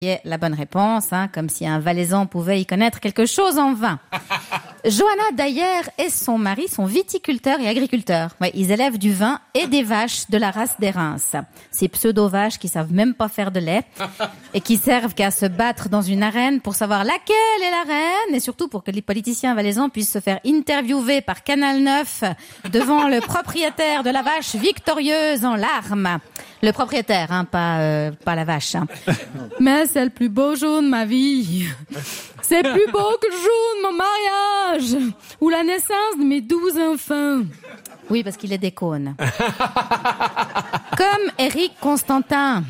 est la bonne réponse, comme si un Valaisan pouvait y connaître quelque chose en vin. Johanna Dayer et son mari sont viticulteurs et agriculteurs. Ouais, ils élèvent du vin et des vaches de la race des Reims. Ces pseudo-vaches qui savent même pas faire de lait et qui servent qu'à se battre dans une arène pour savoir laquelle est la reine et surtout pour que les politiciens valaisans puissent se faire interviewer par Canal 9 devant le propriétaire de la vache victorieuse en larmes. Le propriétaire, pas la vache. Mais c'est le plus beau jour de ma vie. C'est plus beau que le jour de mon mariage ou la naissance de mes 12 enfants. Oui, parce qu'il est des cônes. Comme Éric Constantin,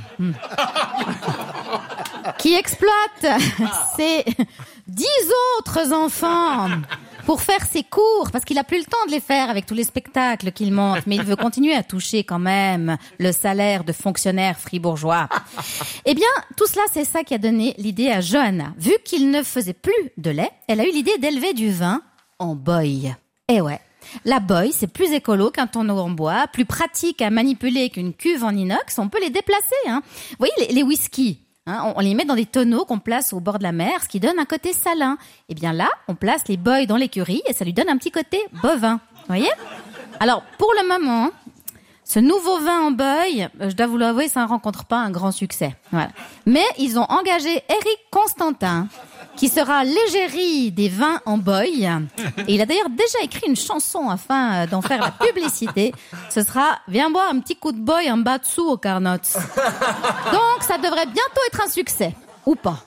qui exploite ses 10 autres enfants pour faire ses cours, parce qu'il a plus le temps de les faire avec tous les spectacles qu'il monte, mais il veut continuer à toucher quand même le salaire de fonctionnaire fribourgeois. Eh bien, tout cela, c'est ça qui a donné l'idée à Johanna. Vu qu'il ne faisait plus de lait, elle a eu l'idée d'élever du vin en boy. Eh ouais. La boy, c'est plus écolo qu'un tonneau en bois, plus pratique à manipuler qu'une cuve en inox. On peut les déplacer, Vous voyez, les whisky. On les met dans des tonneaux qu'on place au bord de la mer, ce qui donne un côté salin. Et bien là, on place les boys dans l'écurie et ça lui donne un petit côté bovin. Vous voyez ? Alors, pour le moment, ce nouveau vin en boy, je dois vous l'avouer, ça ne rencontre pas un grand succès. Voilà. Mais ils ont engagé Éric Constantin, qui sera l'égérie des vins en boy. Et il a d'ailleurs déjà écrit une chanson afin d'en faire la publicité. Ce sera « Viens boire un petit coup de boy en bas dessous au Carnots ». Donc, ça devrait bientôt être un succès. Ou pas.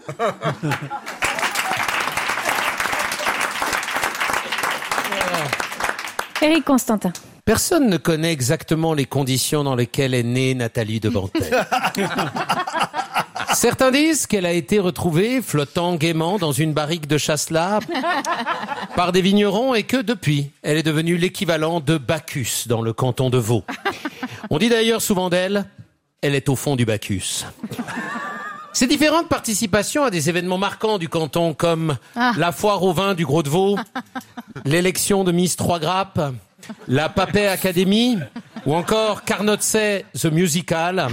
Éric Constantin. Personne ne connaît exactement les conditions dans lesquelles est née Nathalie Devantel. Certains disent qu'elle a été retrouvée flottant gaiement dans une barrique de chasselas par des vignerons et que depuis, elle est devenue l'équivalent de Bacchus dans le canton de Vaud. On dit d'ailleurs souvent d'elle, elle est au fond du Bacchus. Ces différentes participations à des événements marquants du canton comme la foire au vin du Gros de Vaud, l'élection de Miss Trois Grappes, la Papet Academy ou encore Carnotsay The Musical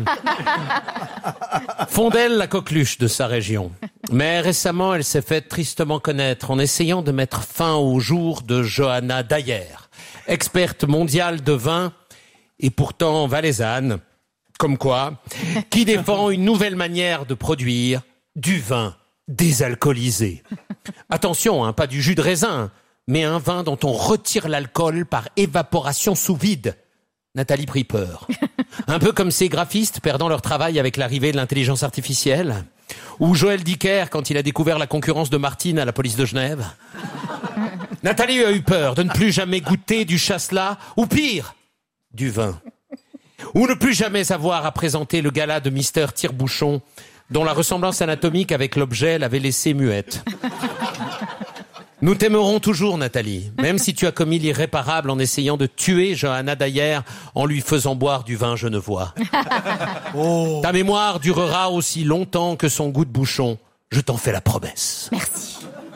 font d'elle la coqueluche de sa région. Mais récemment, elle s'est fait tristement connaître en essayant de mettre fin au jour de Johanna Dayer, experte mondiale de vin et pourtant valaisanne, comme quoi, qui défend une nouvelle manière de produire du vin désalcoolisé. Attention, pas du jus de raisin, mais un vin dont on retire l'alcool par évaporation sous vide. Nathalie prit peur. Un peu comme ces graphistes perdant leur travail avec l'arrivée de l'intelligence artificielle. Ou Joël Dicker quand il a découvert la concurrence de Martine à la police de Genève. Nathalie a eu peur de ne plus jamais goûter du chasselas, ou pire, du vin. Ou ne plus jamais avoir à présenter le gala de Mister Tire-Bouchon, dont la ressemblance anatomique avec l'objet l'avait laissée muette. Nous t'aimerons toujours, Nathalie, même si tu as commis l'irréparable en essayant de tuer Johanna Dayer en lui faisant boire du vin genevois. Oh. Ta mémoire durera aussi longtemps que son goût de bouchon. Je t'en fais la promesse. Merci.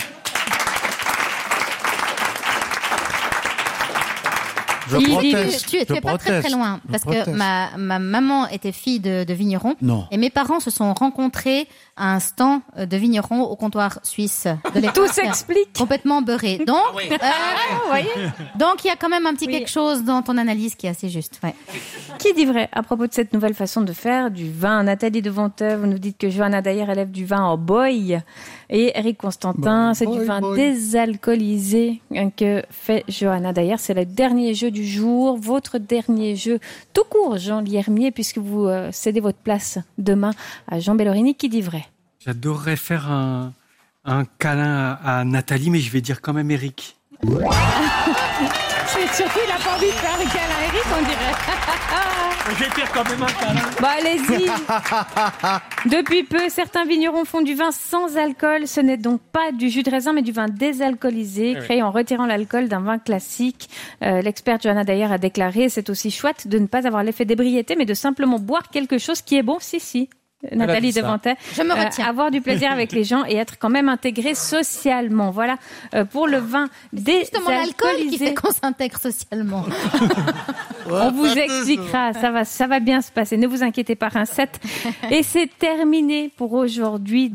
Je proteste. Tu es pas très loin, parce que ma maman était fille de vigneron. Non. Et mes parents se sont rencontrés à un stand de vigneron au comptoir suisse de l'époque. Tout s'explique. Complètement beurré. Donc, voyez. Donc il y a quand même un petit quelque chose dans ton analyse qui est assez juste. Ouais. Qui dit vrai à propos de cette nouvelle façon de faire du vin? Nathalie Devantel, vous nous dites que Johanna Dayer élève du vin en boy. Et Éric Constantin, c'est du vin désalcoolisé que fait Johanna Dayer. C'est le dernier jeu du jour, votre dernier jeu tout court, Jean Liermier, puisque vous cédez votre place demain à Jean Bellorini. Qui dit vrai? J'adorerais faire un câlin à Nathalie, mais je vais dire quand même Éric. Surtout, il n'a pas envie de faire un câlin à Éric, on dirait. Je vais faire quand même un câlin. Bah, allez-y. Depuis peu, certains vignerons font du vin sans alcool. Ce n'est donc pas du jus de raisin, mais du vin désalcoolisé, créé en retirant l'alcool d'un vin classique. L'experte Johanna Dayer a déclaré, c'est aussi chouette de ne pas avoir l'effet d'ébriété, mais de simplement boire quelque chose qui est bon. Si. Nathalie Devantel, je me retiens. Avoir du plaisir avec les gens et être quand même intégré socialement. Voilà pour le vin désalcoolisé. C'est justement l'alcool qui fait qu'on s'intègre socialement. On vous expliquera, ça va bien se passer. Ne vous inquiétez pas, un 7. Et c'est terminé pour aujourd'hui.